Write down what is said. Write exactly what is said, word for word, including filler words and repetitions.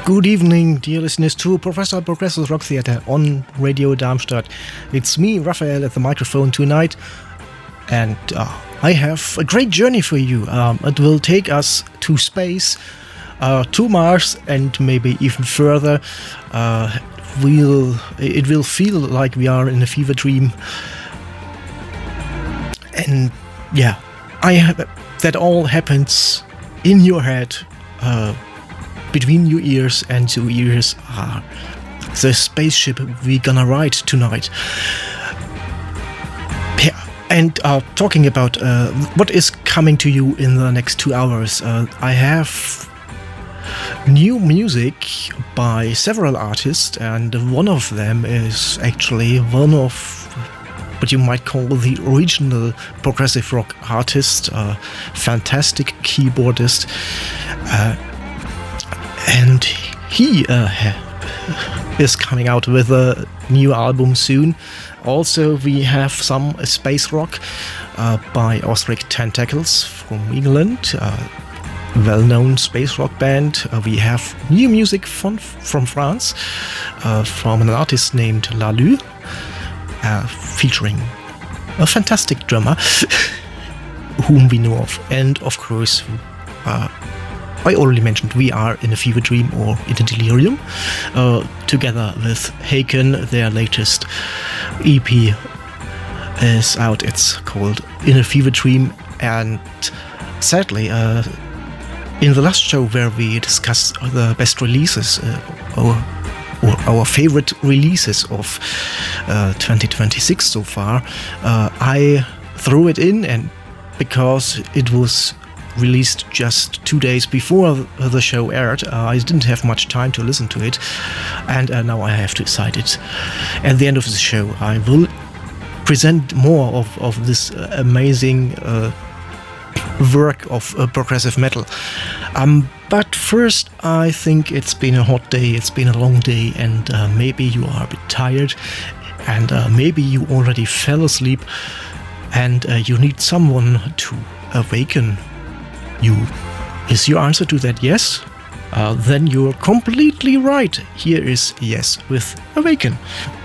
Good evening, dear listeners, to Professor Progressive Rock Theatre on Radio Darmstadt. It's me, Raphael, at the microphone tonight, and uh, I have a great journey for you. Um, it will take us to space, uh, to Mars, and maybe even further. Uh, we'll, it will feel like we are in a fever dream. And yeah, I have, that all happens in your head. Uh, Between your ears and your ears are the spaceship we're gonna ride tonight. Yeah, and uh, talking about uh, what is coming to you in the next two hours, uh, I have new music by several artists, and one of them is actually one of what you might call the original progressive rock artist, uh, fantastic keyboardist. Uh, And he uh, is coming out with a new album soon. Also, we have some space rock uh, by Ostrich Tentacles from England, uh, well-known space rock band. Uh, we have new music from, from France, uh, from an artist named Lalu, uh, featuring a fantastic drummer whom we know of. And of course, uh, I already mentioned we are in a fever dream or in a delirium, uh, together with Haken. Their latest E P is out. It's called In a Fever Dream, and sadly, uh, in the last show where we discussed the best releases, uh, or, or our favorite releases of uh, twenty twenty-six so far, uh, I threw it in, and because it was released just two days before the show aired, uh, I didn't have much time to listen to it, and uh, now I have to decide it. At the end of the show, I will present more of, of this uh, amazing uh, work of uh, progressive metal. Um, but first, I think it's been a hot day, it's been a long day, and uh, maybe you are a bit tired, and uh, maybe you already fell asleep, and uh, you need someone to awaken you. Is your answer to that yes? Uh, then you're completely right. Here is Yes with Awaken.